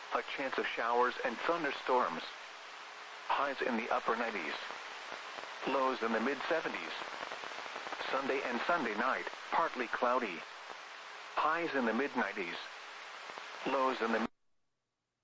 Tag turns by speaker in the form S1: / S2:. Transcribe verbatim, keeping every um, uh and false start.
S1: A chance of showers and thunderstorms. Highs in the upper nineties. Lows in the mid seventies. Sunday and Sunday night, partly cloudy. Highs in the mid nineties. Lows in the